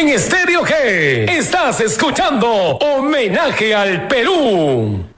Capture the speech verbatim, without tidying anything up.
en Estéreo G. Estás escuchando Homenaje al Perú.